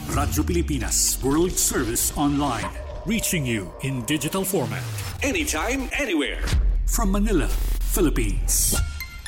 Radyo Pilipinas World Service Online. Reaching you in digital format. Anytime, anywhere. From Manila, Philippines.